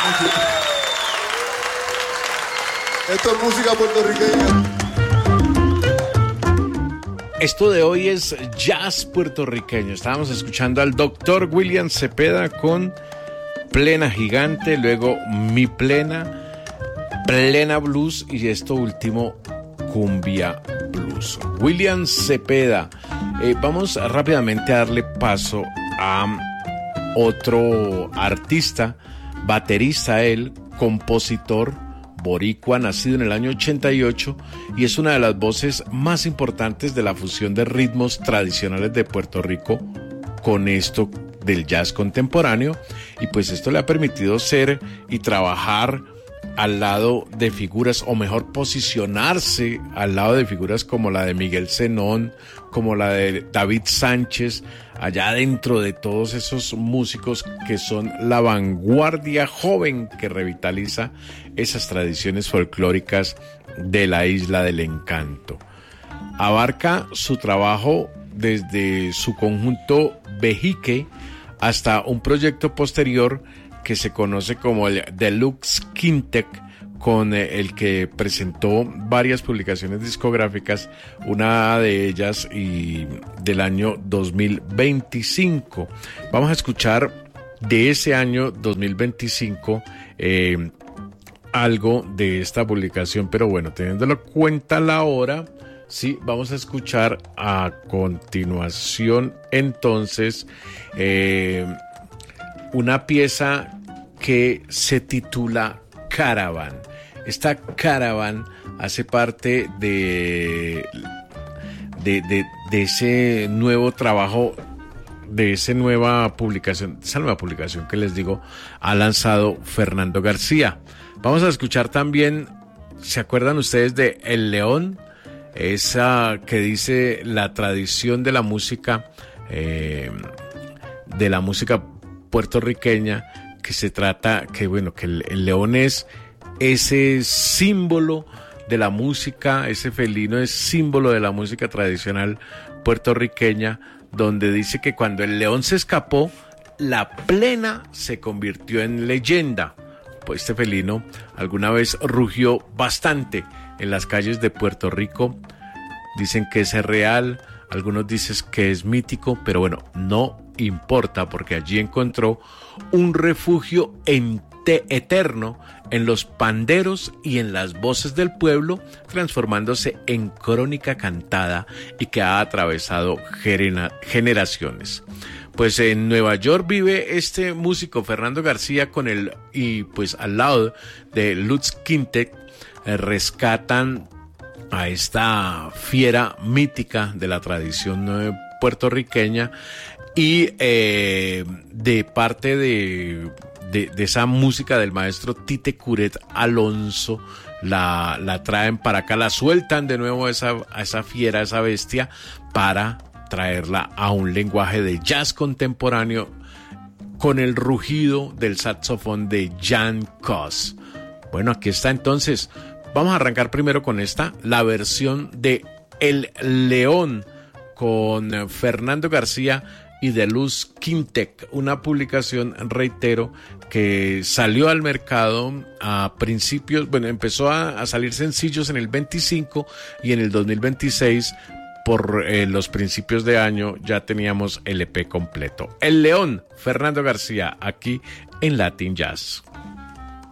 Esto es música puertorriqueña. Esto de hoy es jazz puertorriqueño. Estábamos escuchando al Dr. William Cepeda con Plena Gigante, luego Mi Plena, Plena Blues y esto último, Cumbia Blues. William Cepeda. Vamos rápidamente a darle paso a otro artista, baterista él, compositor, boricua, nacido en el año 88 y es una de las voces más importantes de la fusión de ritmos tradicionales de Puerto Rico con esto del jazz contemporáneo, y pues esto le ha permitido ser y trabajar al lado de figuras, o mejor posicionarse al lado de figuras como la de Miguel Zenón, como la de David Sánchez, allá dentro de todos esos músicos que son la vanguardia joven que revitaliza esas tradiciones folclóricas de la Isla del Encanto. Abarca su trabajo desde su conjunto Vejique hasta un proyecto posterior que se conoce como el Deluxe Quintet, con el que presentó varias publicaciones discográficas, una de ellas y del año 2025. Vamos a escuchar de ese año 2025 algo de esta publicación, pero bueno, teniéndolo en cuenta la hora, sí, vamos a escuchar a continuación entonces una pieza que se titula Caravan. Esta Caravan hace parte de ese nuevo trabajo, de esa nueva publicación que les digo, ha lanzado Fernando García. Vamos a escuchar también, ¿se acuerdan ustedes de El León? Esa que dice la tradición de la música puertorriqueña, que se trata, que bueno, que el león es ese símbolo de la música, ese felino es símbolo de la música tradicional puertorriqueña, donde dice que cuando el león se escapó, la plena se convirtió en leyenda. Pues este felino alguna vez rugió bastante en las calles de Puerto Rico. Dicen que es real, algunos dicen que es mítico, pero bueno, no importa, porque allí encontró un refugio eterno en los panderos y en las voces del pueblo, transformándose en crónica cantada y que ha atravesado generaciones. Pues en Nueva York vive este músico Fernando García y pues al lado de Lutz Quintet rescatan a esta fiera mítica de la tradición puertorriqueña, y de parte de esa música del maestro Tite Curet Alonso, la traen para acá, la sueltan de nuevo a esa fiera, a esa bestia, para traerla a un lenguaje de jazz contemporáneo con el rugido del saxofón de Jan Koss. Bueno, aquí está entonces. Vamos a arrancar primero con la versión de El León con Fernando García y de Luz Quintet, una publicación, reitero, que salió al mercado a principios, bueno, empezó a salir sencillos en el 25 y en el 2026, por los principios de año, ya teníamos el EP completo. El León, Fernando García, aquí en Latin Jazz.